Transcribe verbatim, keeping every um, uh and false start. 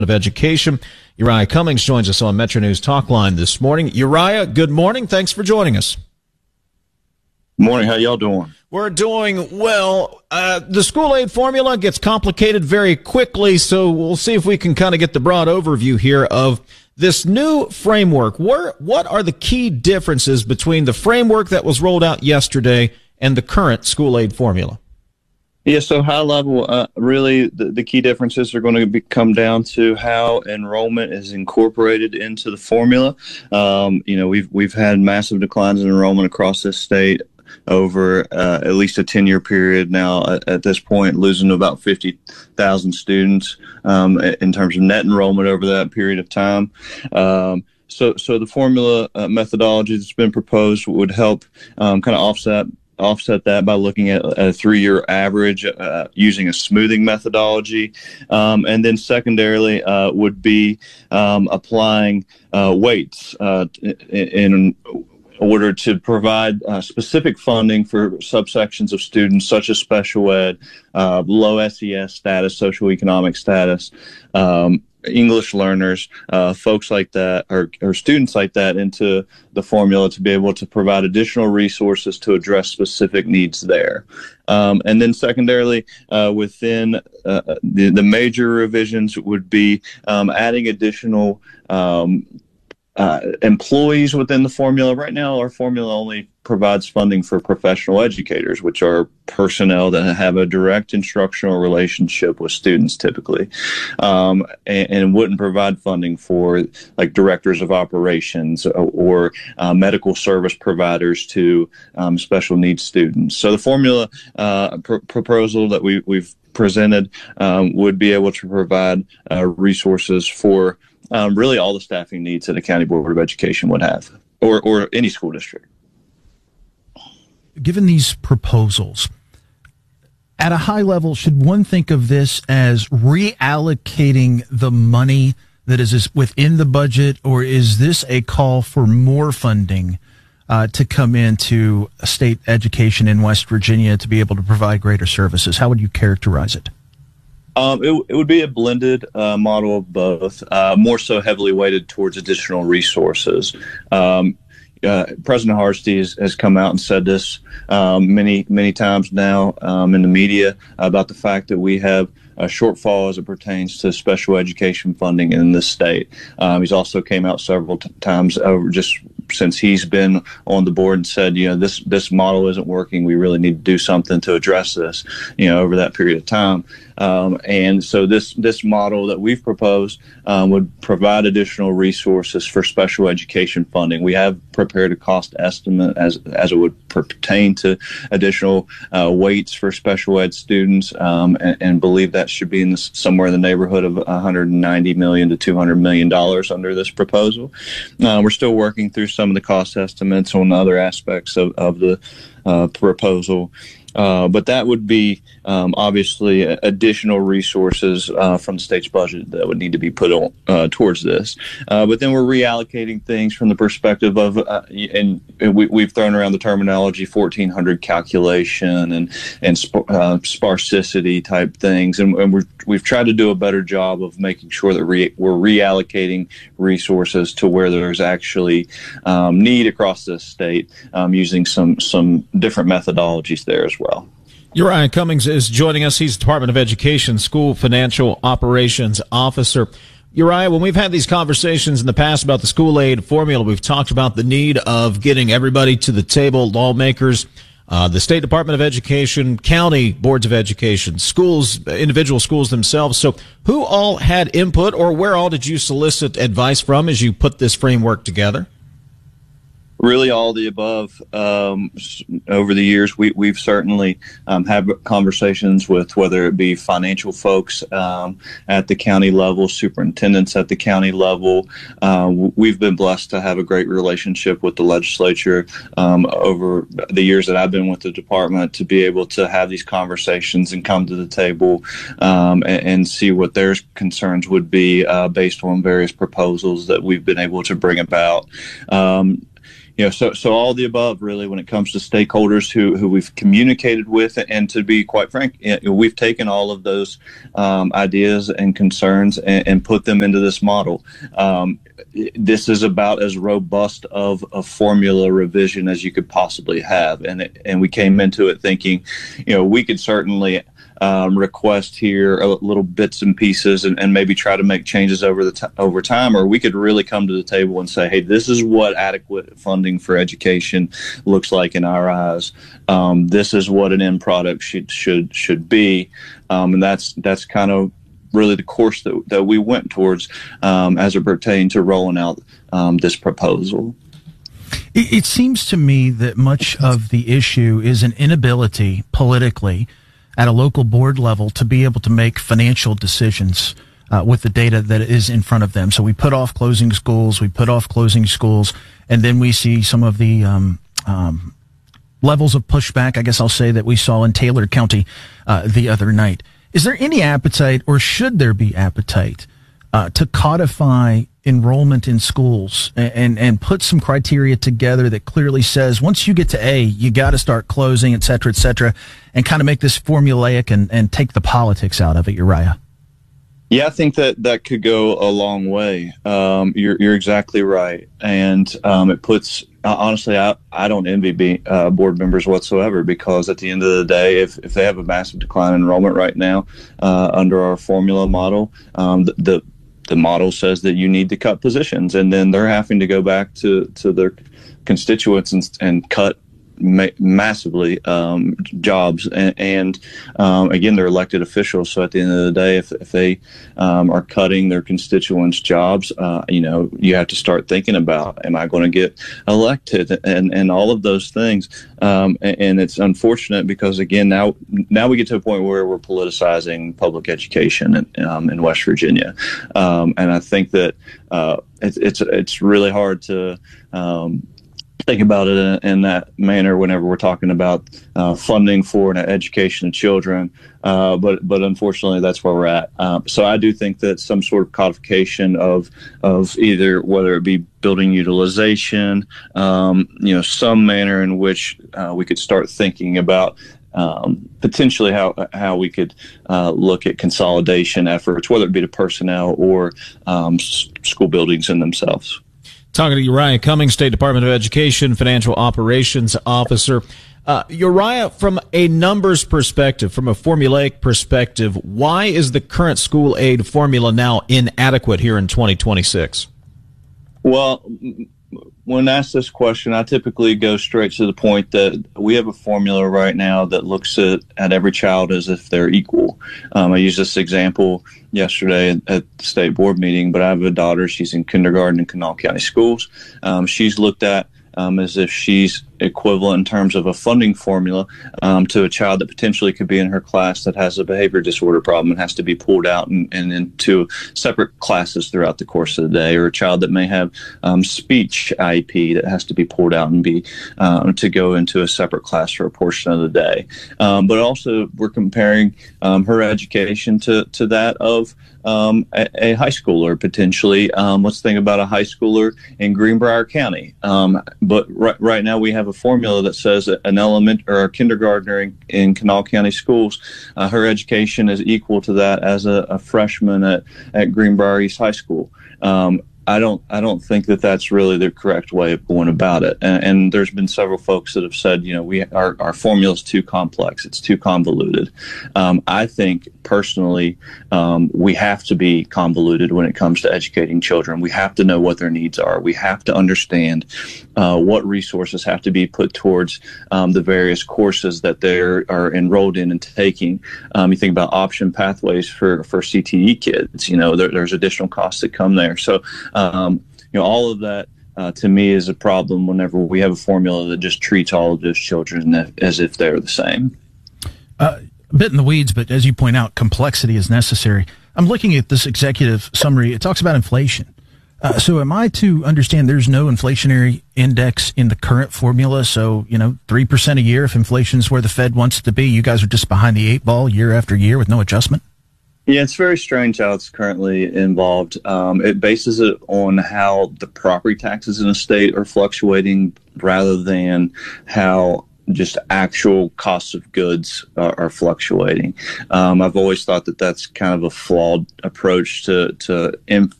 of Education. Uriah Cummings joins us on Metro News Talkline this morning. Uriah, good morning. Thanks for joining us. Morning. How y'all doing? We're doing well. Uh, the school aid formula gets complicated very quickly, so we'll see if we can kind of get the broad overview here of this new framework. Where, what are the key differences between the framework that was rolled out yesterday and the current school aid formula? Yeah, so high level, uh, really the, the key differences are going to be, come down to how enrollment is incorporated into the formula. Um, you know, we've we've had massive declines in enrollment across this state over uh, at least a ten-year period now. At, at this point, losing about fifty thousand students um, in terms of net enrollment over that period of time. Um, so, so the formula uh, methodology that's been proposed would help um, kind of offset. offset that by looking at a three-year average uh, using a smoothing methodology. Um, and then secondarily uh, would be um, applying uh, weights uh, in, in order to provide uh, specific funding for subsections of students such as special ed, uh, low S E S status, socioeconomic status, um, English learners, uh, folks like that, or, or students like that into the formula to be able to provide additional resources to address specific needs there. Um, and then secondarily, uh, within uh, the, the major revisions would be um, adding additional um, uh, employees within the formula. Right now, our formula only provides funding for professional educators, which are personnel that have a direct instructional relationship with students typically, um, and, and wouldn't provide funding for like directors of operations or, or uh, medical service providers to um, special needs students. So the formula uh, pr- proposal that we, we've presented um, would be able to provide uh, resources for um, really all the staffing needs that a county board of education would have, or, or any school district. Given these proposals, at a high level, should one think of this as reallocating the money that is within the budget, or is this a call for more funding uh, to come into state education in West Virginia to be able to provide greater services? How would you characterize it? Um, it, it would be a blended uh, model of both, uh, more so heavily weighted towards additional resources. Um, Uh, President Hardesty has, has come out and said this um, many, many times now um, in the media about the fact that we have a shortfall as it pertains to special education funding in this state. Um, he's also came out several t- times over just since he's been on the board and said, you know, this this model isn't working. We really need to do something to address this, you know, over that period of time. Um, and so this this model that we've proposed um, would provide additional resources for special education funding. We have prepared a cost estimate as as it would pertain to additional uh, weights for special ed students, um, and, and believe that should be in this, somewhere in the neighborhood of one hundred ninety million dollars to two hundred million dollars under this proposal. Uh, we're still working through some of the cost estimates on other aspects of, of the uh, proposal. Uh, but that would be um, obviously additional resources uh, from the state's budget that would need to be put on uh, towards this. Uh, but then we're reallocating things from the perspective of, uh, and we, we've thrown around the terminology fourteen hundred calculation and and sp- uh, sparsicity type things, and, and we're, we've tried to do a better job of making sure that re- we're reallocating resources to where there's actually um, need across this state, um, using some some different methodologies there as well. well. Uriah Cummings is joining us. He's Department of Education School Financial Operations Officer. Uriah, when we've had these conversations in the past about the school aid formula, we've talked about the need of getting everybody to the table, lawmakers, uh, the State Department of Education, county boards of education, schools, individual schools themselves. So who all had input, or where all did you solicit advice from as you put this framework together? Really, all the above. Um, over the years, we, we've certainly um, had conversations with whether it be financial folks um, at the county level, superintendents at the county level. Uh, we've been blessed to have a great relationship with the legislature um, over the years that I've been with the department, to be able to have these conversations and come to the table um, and, and see what their concerns would be uh, based on various proposals that we've been able to bring about. Um, you know, so so all the above really when it comes to stakeholders who who we've communicated with, and to be quite frank, you know, we've taken all of those um, ideas and concerns and, and put them into this model. Um, this is about as robust of a formula revision as you could possibly have, and it, and we came into it thinking, you know, we could certainly Um, request here a little bits and pieces, and, and maybe try to make changes over the t- over time, or we could really come to the table and say, hey, this is what adequate funding for education looks like in our eyes. Um, this is what an end product should should should be, um, and that's that's kind of really the course that, that we went towards um, as it pertained to rolling out um, this proposal. It, it seems to me that much of the issue is an inability politically at a local board level to be able to make financial decisions uh, with the data that is in front of them. So we put off closing schools, we put off closing schools, and then we see some of the um, um, levels of pushback, I guess I'll say, that we saw in Taylor County uh, the other night. Is there any appetite, or should there be appetite, uh, to codify enrollment in schools and, and and put some criteria together that clearly says once you get to A, you got to start closing, et cetera, et cetera, and kind of make this formulaic and, and take the politics out of it, Uriah? Yeah, I think that that could go a long way. Um, you're you're exactly right, and um, it puts uh, honestly, I I don't envy be, uh, board members whatsoever, because at the end of the day, if if they have a massive decline in enrollment right now uh, under our formula model, um, the, the the model says that you need to cut positions, and then they're having to go back to to their constituents and and cut Ma- massively um, jobs, and, and um, again, they're elected officials. So at the end of the day, if, if they um, are cutting their constituents' jobs, uh, you know, you have to start thinking about, am I going to get elected, and and all of those things. Um, and, and it's unfortunate because again, now now we get to a point where we're politicizing public education in, um, in West Virginia, um, and I think that uh, it's it's it's really hard to Um, think about it in, in that manner whenever we're talking about uh, funding for an education of children, uh, but but unfortunately that's where we're at. Um, so I do think that some sort of codification of of either whether it be building utilization, um, you know, some manner in which uh, we could start thinking about um, potentially how how we could uh, look at consolidation efforts, whether it be to personnel or um, s- school buildings in themselves. Talking to Uriah Cummings, State Department of Education Financial Operations Officer. Uh, Uriah, from a numbers perspective, from a formulaic perspective, why is the current school aid formula now inadequate here in twenty twenty-six? Well, when asked this question, I typically go straight to the point that we have a formula right now that looks at, at every child as if they're equal. Um, I used this example yesterday at, at the state board meeting, but I have a daughter. She's in kindergarten in Kanawha County Schools. Um, she's looked at um, as if she's equivalent in terms of a funding formula um, to a child that potentially could be in her class that has a behavior disorder problem and has to be pulled out and, and into separate classes throughout the course of the day, or a child that may have um, speech I E P that has to be pulled out and be um, to go into a separate class for a portion of the day. Um, but also we're comparing um, her education to, to that of Um, a, a high schooler potentially. Um, let's think about a high schooler in Greenbrier County. Um, but right, right now we have a formula that says an element or a kindergartner in, in Kanawha County Schools, uh, her education is equal to that as a, a freshman at, at Greenbrier East High School. Um, I don't. I don't think that that's really the correct way of going about it. And, and there's been several folks that have said, you know, we our our formula is too complex. It's too convoluted. Um, I think personally, um, we have to be convoluted when it comes to educating children. We have to know what their needs are. We have to understand uh, what resources have to be put towards um, the various courses that they are enrolled in and taking. Um, you think about option pathways for for C T E kids. You know, there, there's additional costs that come there. So. Um, you know, all of that uh, to me is a problem whenever we have a formula that just treats all of those children as if they're the same. Uh, a bit in the weeds, but as you point out, complexity is necessary. I'm looking at this executive summary. It talks about inflation. Uh, so am I to understand there's no inflationary index in the current formula? So, you know, three percent a year, if inflation's where the Fed wants it to be, you guys are just behind the eight ball year after year with no adjustment? Yeah, it's very strange how it's currently involved. Um, it bases it on how the property taxes in a state are fluctuating rather than how just actual costs of goods are, are fluctuating. Um, I've always thought that that's kind of a flawed approach to, to imp-